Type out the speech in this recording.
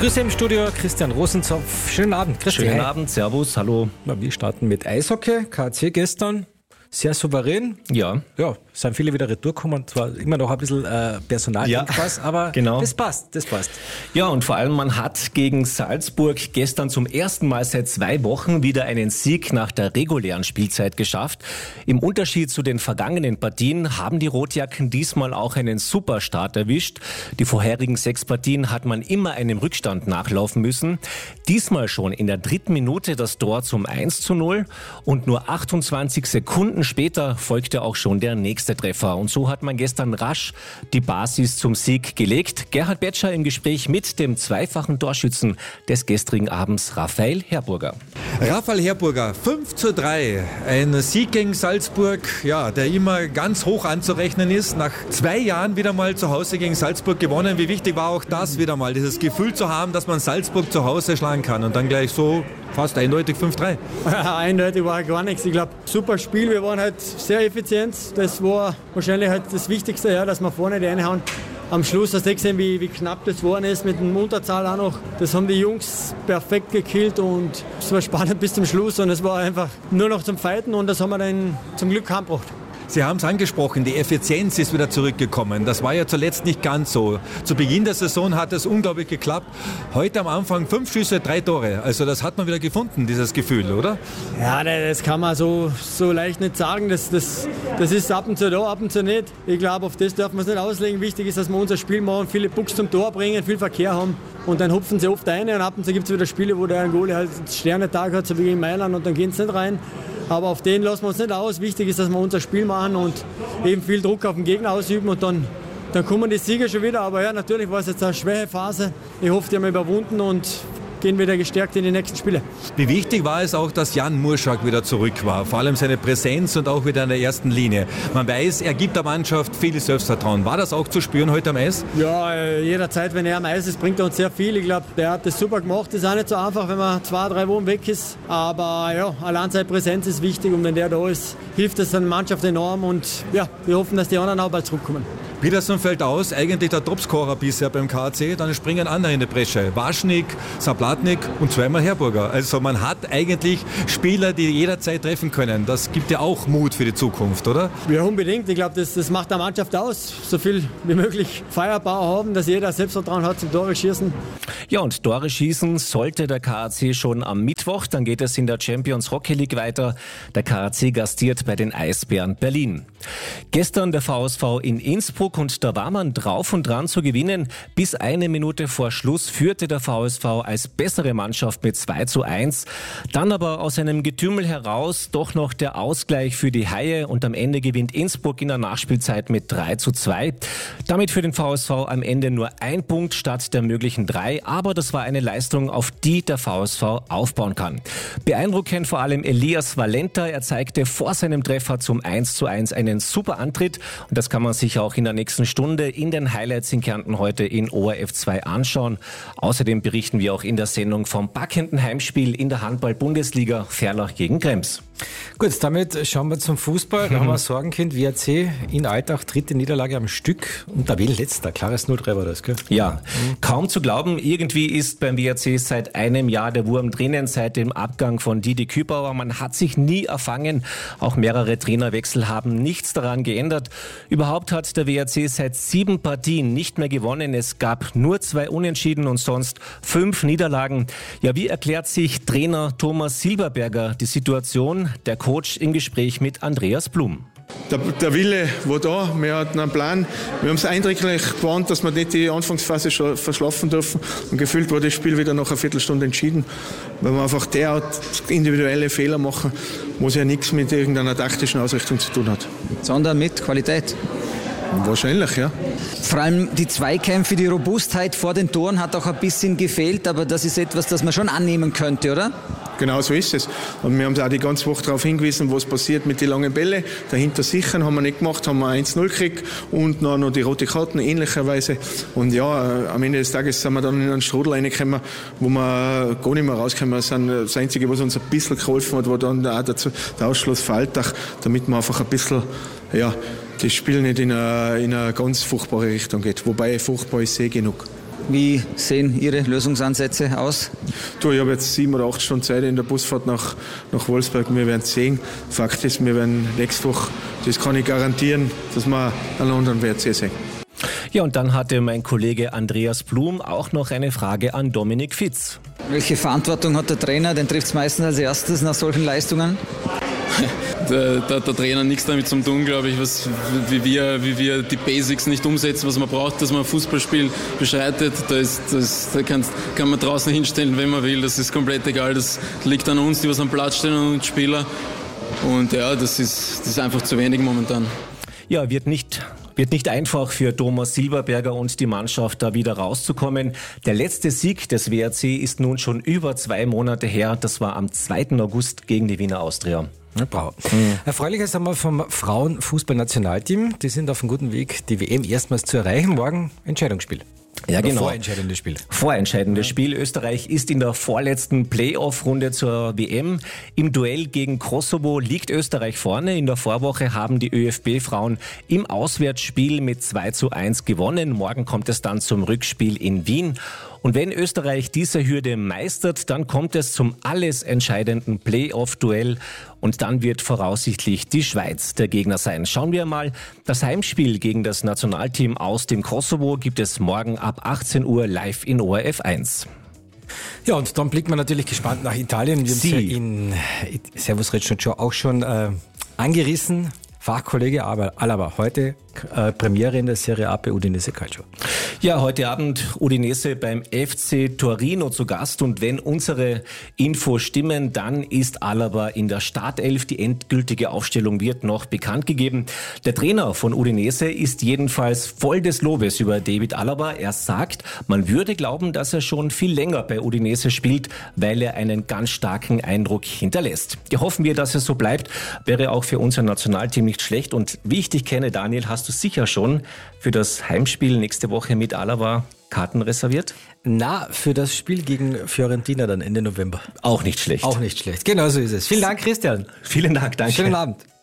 begrüße im Studio Christian Rosenzopf. Schönen Abend, Christian. Schönen Abend, servus, hallo. Wir starten mit Eishockey, KAC gestern. Sehr souverän. Ja. Ja, sind viele wieder retour gekommen. Zwar immer noch ein bisschen Personalengpass, aber genau. Das passt. Ja, und vor allem, man hat gegen Salzburg gestern zum ersten Mal seit 2 Wochen wieder einen Sieg nach der regulären Spielzeit geschafft. Im Unterschied zu den vergangenen Partien haben die Rotjacken diesmal auch einen Superstart erwischt. Die vorherigen 6 Partien hat man immer einem Rückstand nachlaufen müssen. Diesmal schon in der 3. Minute das Tor zum 1:0 und nur 28 Sekunden später folgte auch schon der nächste Treffer. Und so hat man gestern rasch die Basis zum Sieg gelegt. Gerhard Betscher im Gespräch mit dem zweifachen Torschützen des gestrigen Abends, Raphael Herburger. Raphael Herburger, 5:3. Ein Sieg gegen Salzburg, ja, der immer ganz hoch anzurechnen ist. Nach 2 Jahren wieder mal zu Hause gegen Salzburg gewonnen. Wie wichtig war auch das wieder mal, dieses Gefühl zu haben, dass man Salzburg zu Hause schlagen kann und dann gleich so fast eindeutig 5:3. Eindeutig war gar nichts. Ich glaube, super Spiel. Wir waren halt sehr effizient. Das war wahrscheinlich halt das Wichtigste, ja, dass wir vorne die reinhauen. Am Schluss hast du gesehen, wie knapp das geworden ist mit dem Unterzahl auch noch. Das haben die Jungs perfekt gekillt und es war spannend bis zum Schluss und es war einfach nur noch zum Fighten und das haben wir dann zum Glück heimgebracht. Sie haben es angesprochen, die Effizienz ist wieder zurückgekommen. Das war ja zuletzt nicht ganz so. Zu Beginn der Saison hat es unglaublich geklappt. Heute am Anfang 5 Schüsse, 3 Tore. Also das hat man wieder gefunden, dieses Gefühl, oder? Ja, das kann man so leicht nicht sagen. Das ist ab und zu da, ab und zu nicht. Ich glaube, auf das dürfen wir es nicht auslegen. Wichtig ist, dass wir unser Spiel machen, viele Pucks zum Tor bringen, viel Verkehr haben. Und dann hupfen sie oft rein und ab und zu gibt es wieder Spiele, wo der Goalie halt einen Sternentag hat, so wie in Mailand, und dann gehen sie nicht rein. Aber auf den lassen wir uns nicht aus. Wichtig ist, dass wir unser Spiel machen und eben viel Druck auf den Gegner ausüben und dann kommen die Sieger schon wieder. Aber ja, natürlich war es jetzt eine schwache Phase. Ich hoffe, die haben wir überwunden und gehen wieder gestärkt in die nächsten Spiele. Wie wichtig war es auch, dass Jan Murschak wieder zurück war? Vor allem seine Präsenz und auch wieder in der ersten Linie. Man weiß, er gibt der Mannschaft viel Selbstvertrauen. War das auch zu spüren heute am Eis? Ja, jederzeit, wenn er am Eis ist, bringt er uns sehr viel. Ich glaube, der hat das super gemacht. Ist auch nicht so einfach, wenn man 2-3 Wochen weg ist. Aber ja, allein seine Präsenz ist wichtig und wenn der da ist, hilft es der Mannschaft enorm. Und ja, wir hoffen, dass die anderen auch bald zurückkommen. Peterson fällt aus, eigentlich der Topscorer bisher beim KAC, dann springen andere in die Bresche. Waschnik, Sablatnik und zweimal Herburger. Also man hat eigentlich Spieler, die jederzeit treffen können. Das gibt ja auch Mut für die Zukunft, oder? Ja, unbedingt. Ich glaube, das macht der Mannschaft aus. So viel wie möglich Firepower haben, dass jeder Selbstvertrauen hat zum Tore schießen. Ja, und Tore schießen sollte der KAC schon am Mittwoch. Dann geht es in der Champions Hockey League weiter. Der KAC gastiert bei den Eisbären Berlin. Gestern der VSV in Innsbruck und da war man drauf und dran zu gewinnen. Bis 1 Minute vor Schluss führte der VSV als bessere Mannschaft mit 2:1. Dann aber aus einem Getümmel heraus doch noch der Ausgleich für die Haie und am Ende gewinnt Innsbruck in der Nachspielzeit mit 3:2. Damit für den VSV am Ende nur 1 Punkt statt der möglichen 3, aber das war eine Leistung, auf die der VSV aufbauen kann. Beeindruckend vor allem Elias Valenta. Er zeigte vor seinem Treffer zum 1:1 einen super Antritt und das kann man sich auch in der nächsten Stunde in den Highlights in Kärnten heute in ORF 2 anschauen. Außerdem berichten wir auch in der Sendung vom packenden Heimspiel in der Handball-Bundesliga Ferlach gegen Krems. Gut, damit schauen wir zum Fußball. Da haben wir Sorgenkind, WRC in Altach, 3. Niederlage am Stück und Tabellen letzter. Klares 0:3 war das, gell? Ja, kaum zu glauben. Irgendwie ist beim WRC seit einem Jahr der Wurm drinnen, seit dem Abgang von Didi Kübauer. Man hat sich nie erfangen. Auch mehrere Trainerwechsel haben nichts daran geändert. Überhaupt hat der WRC seit 7 Partien nicht mehr gewonnen. Es gab nur 2 Unentschieden und sonst 5 Niederlagen. Ja, wie erklärt sich Trainer Thomas Silberberger die Situation? Der Coach im Gespräch mit Andreas Blum. Der Wille war da, wir hatten einen Plan. Wir haben es eindrücklich gewarnt, dass wir nicht die Anfangsphase schon verschlafen dürfen. Und gefühlt wurde das Spiel wieder nach einer Viertelstunde entschieden, weil wir einfach derart individuelle Fehler machen, wo es ja nichts mit irgendeiner taktischen Ausrichtung zu tun hat. Sondern mit Qualität. Wahrscheinlich, ja. Vor allem die Zweikämpfe, die Robustheit vor den Toren hat auch ein bisschen gefehlt, aber das ist etwas, das man schon annehmen könnte, oder? Genau so ist es. Und wir haben auch die ganze Woche darauf hingewiesen, was passiert mit den langen Bällen. Dahinter sichern haben wir nicht gemacht, haben wir 1:0 gekriegt und noch die rote Karten ähnlicherweise. Und ja, am Ende des Tages sind wir dann in einen Strudel reingekommen, wo wir gar nicht mehr rauskommen. Das Einzige, was uns ein bisschen geholfen hat, war dann auch der Ausschluss für Altach, damit wir einfach ein bisschen, ja, das Spiel nicht in eine ganz furchtbare Richtung geht. Wobei furchtbar ist genug. Wie sehen Ihre Lösungsansätze aus? Du, ich habe jetzt 7 oder 8 Stunden Zeit in der Busfahrt nach Wolfsburg. Wir werden es sehen. Fakt ist, wir werden nächste Woche, das kann ich garantieren, dass wir einen London WRC sehen. Ja, und dann hatte mein Kollege Andreas Blum auch noch eine Frage an Dominik Fitz. Welche Verantwortung hat der Trainer? Den trifft es meistens als erstes nach solchen Leistungen. Der Trainer nichts damit zu tun, glaube ich, wie wir die Basics nicht umsetzen, was man braucht, dass man ein Fußballspiel beschreitet. Da kann man draußen hinstellen, wenn man will. Das ist komplett egal. Das liegt an uns, die was am Platz stehen und uns Spieler. Und ja, das ist einfach zu wenig momentan. Ja, wird nicht einfach für Thomas Silberberger und die Mannschaft da wieder rauszukommen. Der letzte Sieg des WRC ist nun schon über 2 Monate her. Das war am 2. August gegen die Wiener Austria. Ja, bravo. Erfreulich ist einmal vom Frauenfußballnationalteam. Die sind auf einem guten Weg, die WM erstmals zu erreichen. Morgen Entscheidungsspiel. Ja, genau. Vorentscheidendes Spiel. Vorentscheidendes Spiel. Österreich ist in der vorletzten Playoff-Runde zur WM. Im Duell gegen Kosovo liegt Österreich vorne. In der Vorwoche haben die ÖFB-Frauen im Auswärtsspiel mit 2:1 gewonnen. Morgen kommt es dann zum Rückspiel in Wien. Und wenn Österreich diese Hürde meistert, dann kommt es zum alles entscheidenden Playoff-Duell. Und dann wird voraussichtlich die Schweiz der Gegner sein. Schauen wir mal. Das Heimspiel gegen das Nationalteam aus dem Kosovo gibt es morgen ab 18 Uhr live in ORF 1. Ja, und dann blicken wir natürlich gespannt nach Italien. Wir haben es ja in Servus Red Show auch schon angerissen. Fachkollege Alaba, heute Premiere in der Serie A bei Udinese Calcio. Ja, heute Abend Udinese beim FC Torino zu Gast und wenn unsere Infos stimmen, dann ist Alaba in der Startelf. Die endgültige Aufstellung wird noch bekannt gegeben. Der Trainer von Udinese ist jedenfalls voll des Lobes über David Alaba. Er sagt, man würde glauben, dass er schon viel länger bei Udinese spielt, weil er einen ganz starken Eindruck hinterlässt. Ja, hoffen wir, dass es so bleibt. Wäre auch für unser Nationalteam nicht schlecht. Und wie ich dich kenne, Daniel, hast du sicher schon für das Heimspiel nächste Woche mit Alaba Karten reserviert? Na, für das Spiel gegen Fiorentina dann Ende November. Auch nicht schlecht. Auch nicht schlecht. Genau so ist es. Vielen Dank, Christian. Vielen Dank, danke. Schönen Abend.